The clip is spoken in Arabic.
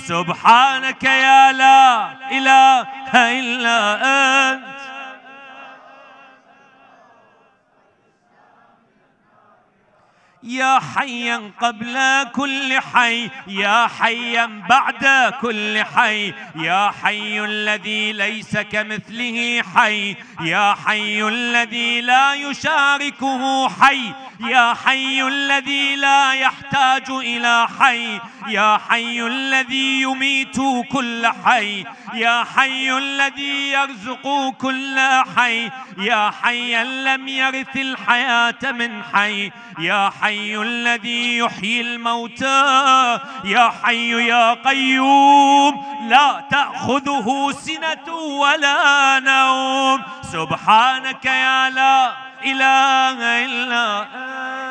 سبحانك يا لا إله إلا أنت. يا حيا قبل كل حي، يا حيا بعد كل حي، يا حي الذي ليس كمثله حي، يا حي الذي لا يشاركه حي، يا حي الذي لا يحتاج إلى حي، يا حي الذي يميت كل حي، يا حي الذي يرزق كل حي، يا حيا لم يرث الحياة من حي، يا حي الذي يحيي الموتى، يا حي يا قيوم لا تأخذه سنة ولا نوم. سبحانك يا لا إله إلا أنت.